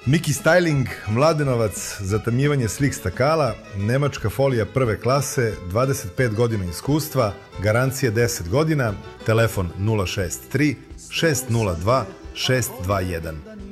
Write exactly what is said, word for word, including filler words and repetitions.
Miki Styling, Mladenovac, zatamnjivanje slik stakala, nemačka folija prve klase, dvadeset pet godina iskustva, garancije deset godina, telefon nula šest tri šest nula dva šest dva jedan.